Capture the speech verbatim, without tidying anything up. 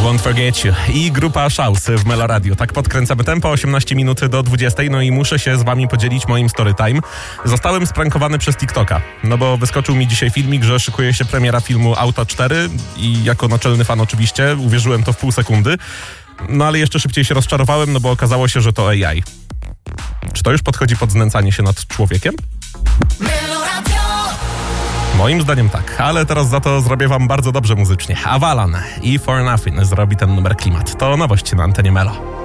Won't Forget You i grupa Szaus w Melo Radio. Tak podkręcamy tempo, osiemnaście minut do dwudziestej. No i muszę się z wami podzielić moim storytime. Zostałem sprankowany przez TikToka, no bo wyskoczył mi dzisiaj filmik, że szykuje się premiera filmu Auto cztery i jako naczelny fan oczywiście uwierzyłem to w pół sekundy. No ale jeszcze szybciej się rozczarowałem, no bo okazało się, że to A I. Czy to już podchodzi pod znęcanie się nad człowiekiem? Moim zdaniem tak, ale teraz za to zrobię wam bardzo dobrze muzycznie. Avalan i For Nothing zrobi ten numer klimat. To nowość na antenie Melo.